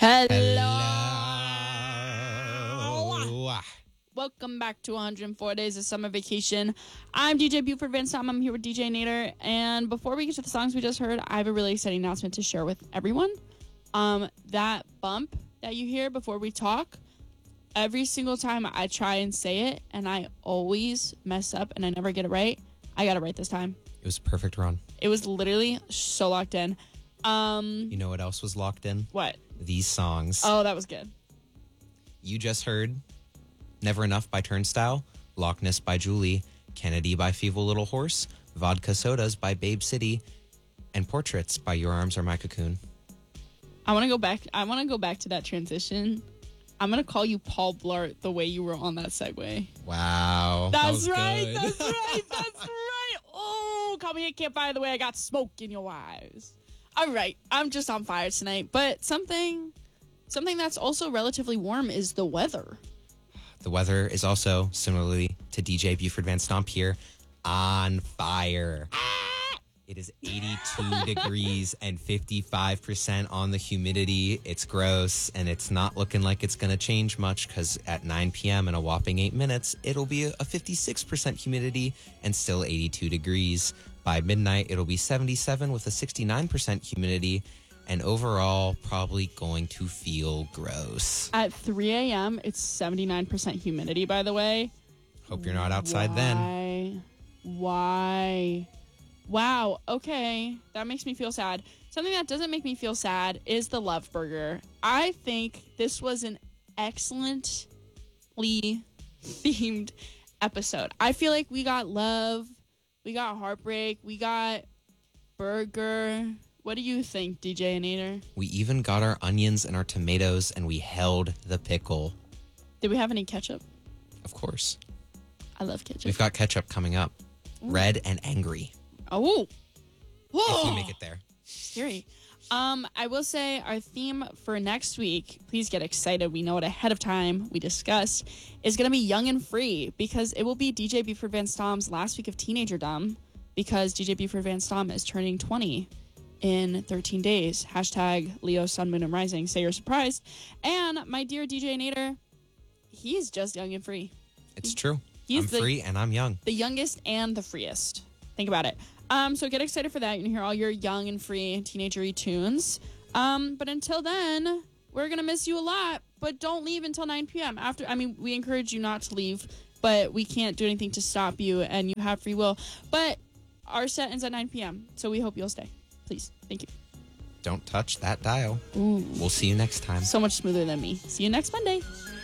Hello. Welcome back to 104 Days of Summer Vacation. I'm DJ Buford Van Stam. I'm here with DJ Nader. And before we get to the songs we just heard, I have a really exciting announcement to share with everyone. That bump that you hear before we talk, every single time I try and say it, and I always mess up and I never get it right, I got it right this time. It was a perfect run. It was literally so locked in. You know what else was locked in? What? These songs. Oh, that was good. You just heard Never Enough by Turnstile, Loch Ness by Julie, Kennedy by Feeble Little Horse, Vodka Sodas by Babe City, and Portraits by Your Arms Are My Cocoon. I want to go back to that transition. I'm going to call you Paul Blart the way you were on that segue. Wow. That's right. Good. That's right. That's right. Oh, call me a campfire the way I got smoke in your eyes. All right. I'm just on fire tonight. But something that's also relatively warm is the weather. The weather is also, similarly to DJ Buford Van Stomp here, on fire. It is 82 degrees and 55% on the humidity. It's gross, and it's not looking like it's going to change much because at 9 p.m. in a whopping 8 minutes, it'll be a 56% humidity and still 82 degrees. By midnight, it'll be 77 with a 69% humidity, and overall, probably going to feel gross. At 3 a.m., it's 79% humidity, by the way. Hope you're not outside then. Why? Wow, okay. That makes me feel sad. Something that doesn't make me feel sad is the Love Burger. I think this was an excellently themed episode. I feel like we got love, we got heartbreak, we got burger. What do you think, DJ Nader? We even got our onions and our tomatoes, and we held the pickle. Did we have any ketchup? Of course. I love ketchup. We've got ketchup coming up. Ooh. Red and Angry. Oh. Whoa. If we make it there. Scary. I will say our theme for next week, please get excited. We know it ahead of time. We discussed, is going to be Young and Free, because it will be DJ Buford Van Stom's last week of teenagerdom, because DJ Buford Van Stom is turning 20 in 13 days. Hashtag Leo, Sun, Moon, and Rising. Say you're surprised. And my dear DJ Nader, he's just young and free. It's true. I'm free and I'm young. The youngest and the freest. Think about it. So get excited for that. You can hear all your young and free teenager-y tunes. But until then, we're going to miss you a lot. But don't leave until 9 p.m. We encourage you not to leave, but we can't do anything to stop you, and you have free will. But our set ends at 9 p.m., so we hope you'll stay. Please. Thank you. Don't touch that dial. Ooh. We'll see you next time. So much smoother than me. See you next Monday.